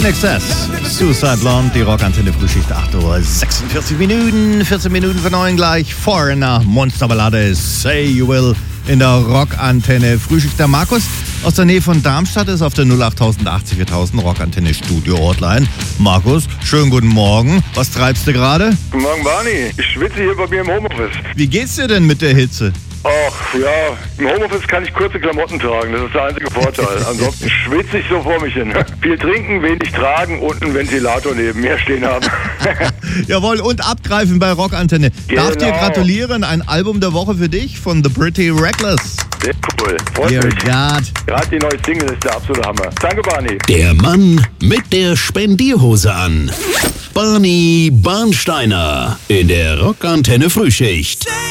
INXS, Suicide Blonde, die Rockantenne Frühschicht, 8:46 Minuten, 14 Minuten vor 9 gleich. Foreigner, Monsterballade, Say You Will in der Rockantenne Frühschicht. Der Markus aus der Nähe von Darmstadt ist auf der 08080 4000 Rockantenne Studio Hotline. Markus, schönen guten Morgen. Was treibst du gerade? Guten Morgen, Barney. Ich schwitze hier bei mir im Homeoffice. Wie geht's dir denn mit der Hitze? Ach ja, im Homeoffice kann ich kurze Klamotten tragen, das ist der einzige Vorteil. Ansonsten schwitze ich so vor mich hin. Viel trinken, wenig tragen und einen Ventilator neben mir stehen haben. Jawohl, und abgreifen bei Rockantenne. Genau. Darf dir gratulieren, ein Album der Woche für dich von The Pretty Reckless. Sehr cool, freut Dear mich. God. Gerade die neue Single ist der absolute Hammer. Danke, Barney. Der Mann mit der Spendierhose an. Barney Barnsteiner in der Rockantenne Frühschicht.